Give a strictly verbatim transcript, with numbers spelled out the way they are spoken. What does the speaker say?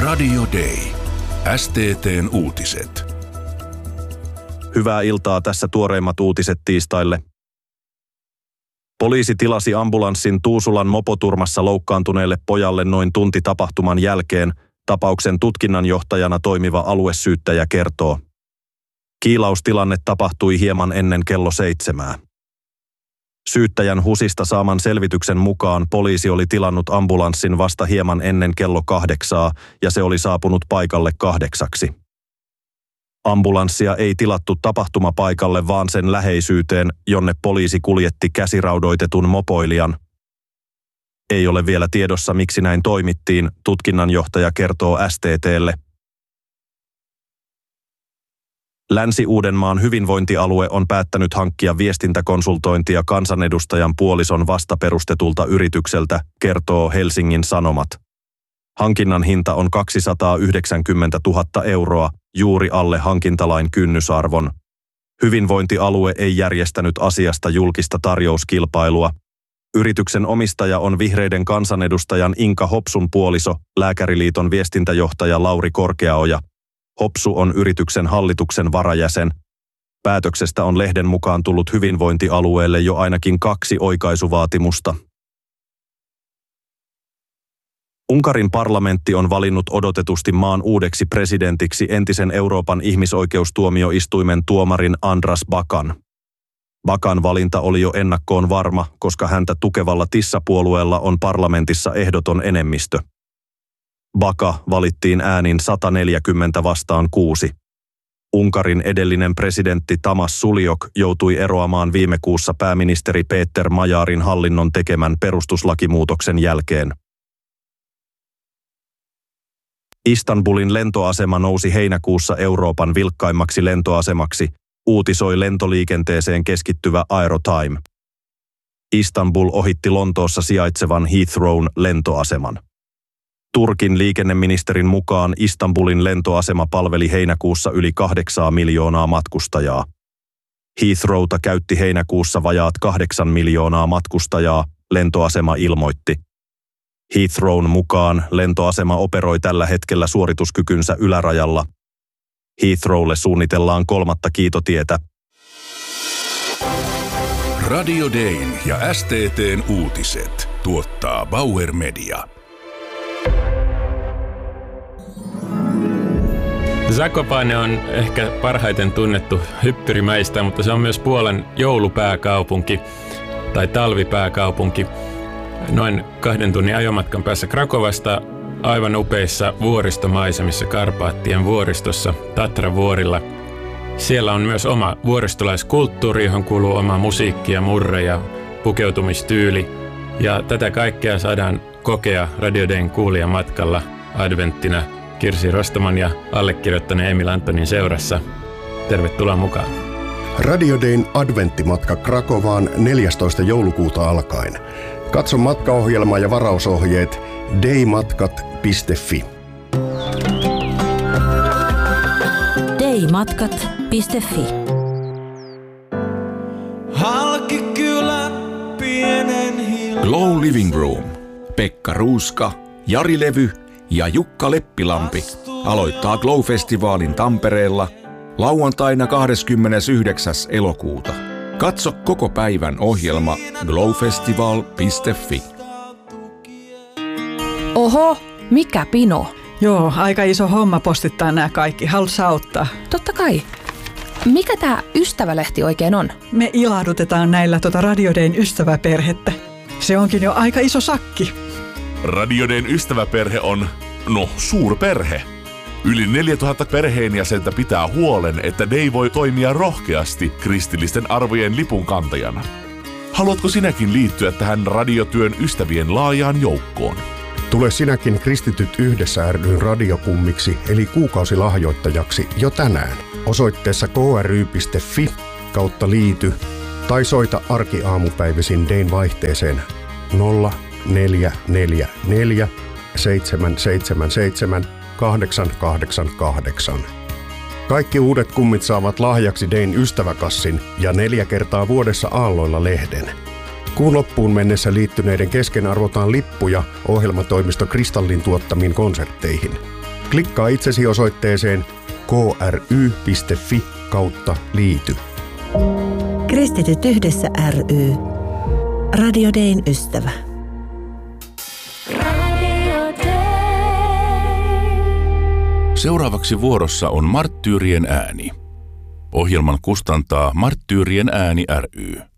Radio Day. S T T:n uutiset. Hyvää iltaa, tässä tuoreimmat uutiset tiistaille. Poliisi tilasi ambulanssin Tuusulan mopoturmassa loukkaantuneelle pojalle noin tunti tapahtuman jälkeen, tapauksen tutkinnanjohtajana toimiva aluesyyttäjä kertoo. Kiilaustilanne tapahtui hieman ennen kello seitsemää. Syyttäjän HUSista saaman selvityksen mukaan poliisi oli tilannut ambulanssin vasta hieman ennen kello kahdeksaa ja se oli saapunut paikalle kahdeksaksi. Ambulanssia ei tilattu tapahtumapaikalle vaan sen läheisyyteen, jonne poliisi kuljetti käsiraudoitetun mopoilijan. Ei ole vielä tiedossa, miksi näin toimittiin, tutkinnanjohtaja kertoo S T T:lle. Länsi-Uudenmaan hyvinvointialue on päättänyt hankkia viestintäkonsultointia kansanedustajan puolison vastaperustetulta yritykseltä, kertoo Helsingin Sanomat. Hankinnan hinta on kaksisataayhdeksänkymmentätuhatta euroa, juuri alle hankintalain kynnysarvon. Hyvinvointialue ei järjestänyt asiasta julkista tarjouskilpailua. Yrityksen omistaja on vihreiden kansanedustajan Inka Hopsun puoliso, Lääkäriliiton viestintäjohtaja Lauri Korkeaoja. Hopsu on yrityksen hallituksen varajäsen. Päätöksestä on lehden mukaan tullut hyvinvointialueelle jo ainakin kaksi oikaisuvaatimusta. Unkarin parlamentti on valinnut odotetusti maan uudeksi presidentiksi entisen Euroopan ihmisoikeustuomioistuimen tuomarin Andras Bakan. Bakan valinta oli jo ennakkoon varma, koska häntä tukevalla Tissa-puolueella on parlamentissa ehdoton enemmistö. Baka valittiin äänin sata neljäkymmentä vastaan kuusi. Unkarin edellinen presidentti Tamas Suliok joutui eroamaan viime kuussa pääministeri Péter Majárin hallinnon tekemän perustuslakimuutoksen jälkeen. Istanbulin lentoasema nousi heinäkuussa Euroopan vilkkaimmaksi lentoasemaksi, uutisoi lentoliikenteeseen keskittyvä Aerotime. Istanbul ohitti Lontoossa sijaitsevan Heathrown lentoaseman. Turkin liikenneministerin mukaan Istanbulin lentoasema palveli heinäkuussa yli kahdeksaa miljoonaa matkustajaa. Heathrowta käytti heinäkuussa vajaat kahdeksan miljoonaa matkustajaa, lentoasema ilmoitti. Heathrown mukaan lentoasema operoi tällä hetkellä suorituskykynsä ylärajalla. Heathrowlle suunnitellaan kolmatta kiitotietä. Radio Dayn ja S T T:n uutiset tuottaa Bauer Media. Zakopane on ehkä parhaiten tunnettu hyppyrimäistä, mutta se on myös Puolan joulupääkaupunki tai talvipääkaupunki. Noin kahden tunnin ajomatkan päässä Krakovasta, aivan upeissa vuoristomaisemissa Karpaattien vuoristossa, Tatra-vuorilla. Siellä on myös oma vuoristolaiskulttuuri, johon kuuluu oma musiikki ja murre ja pukeutumistyyli. Ja tätä kaikkea saadaan kokea Radio Dayn kuulijamatkalla adventtina Kirsi Rostaman ja allekirjoittaneen Emil Antonin seurassa. Tervetuloa mukaan. Radio Dayn adventtimatka Krakovaan neljästoista joulukuuta alkaen. Katso matkaohjelma ja varausohjeet daymatkat piste fi. daymatkat piste fi. Glow Living Room. Pekka Ruuska, Jari Levy ja Jukka Leppilampi aloittaa Glow-festivaalin Tampereella lauantaina kahdeskymmenesyhdeksäs elokuuta. Katso koko päivän ohjelma glowfestival piste fi. Oho, mikä pino? Joo, aika iso homma postittaa nämä kaikki. Haluatko auttaa? Totta kai. Mikä tämä ystävälehti oikein on? Me ilahdutetaan näillä tuota Radio Dayn ystäväperhettä. Se onkin jo aika iso sakki. Radio Dayn ystäväperhe on, no, suurperhe. Yli neljätuhatta perheenjäsentä pitää huolen, että Day voi toimia rohkeasti kristillisten arvojen lipunkantajana. Haluatko sinäkin liittyä tähän radiotyön ystävien laajaan joukkoon? Tule sinäkin Kristityt yhdessä ry:n radiokummiksi eli kuukausilahjoittajaksi jo tänään. Osoitteessa k r y piste fi kautta liity tai soita arkiaamupäivisin Dayn vaihteeseen nolla neljä neljä neljä seitsemän seitsemän seitsemän kahdeksan kahdeksan kahdeksan. Kaikki uudet kummit saavat lahjaksi Dayn ystäväkassin ja neljä kertaa vuodessa aalloilla lehden. Kuun loppuun mennessä liittyneiden kesken arvotaan lippuja ohjelmatoimisto Kristallin tuottamiin konsertteihin. Klikkaa itsesi osoitteeseen kry.fi kautta liity. Kristityt yhdessä ry. Radio Dayn ystävä. Seuraavaksi vuorossa on Marttyyrien ääni. Ohjelman kustantaa Marttyyrien ääni ry.